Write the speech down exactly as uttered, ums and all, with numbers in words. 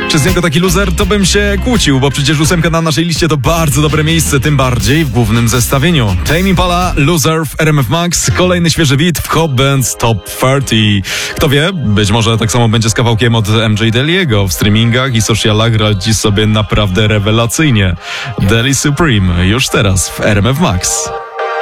Przez niego taki loser, to bym się kłócił, bo przecież ósemka na naszej liście to bardzo dobre miejsce, tym bardziej w głównym zestawieniu. Tame Impala, Loser w R M F Max, kolejny świeży beat w Hot Band's Top trzydzieści. Kto wie, być może tak samo będzie z kawałkiem od M J Deliego. W streamingach i socialach radzi sobie naprawdę rewelacyjnie. Deli Supreme, już teraz w R M F Max.